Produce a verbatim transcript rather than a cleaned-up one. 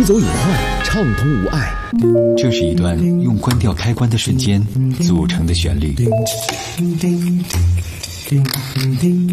走以快，畅通无碍。 这是一段用关掉开关的瞬间组成的旋律。